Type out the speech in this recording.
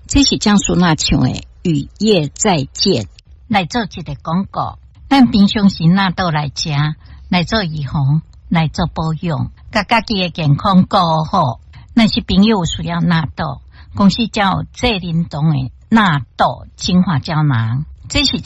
这是江苏那唱的《雨夜再见》。 来做一个广告，咱平常时纳豆来吃，来做预防，来做保养，甲家己的健康顾好。那是朋友需要纳豆，公司叫这林东的纳豆精华胶囊，这是